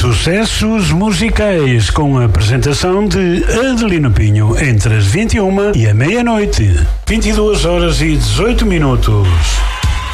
Sucessos musicais com a apresentação de Adelino Pinho entre as 21 e a meia-noite. 22 horas e 18 minutos.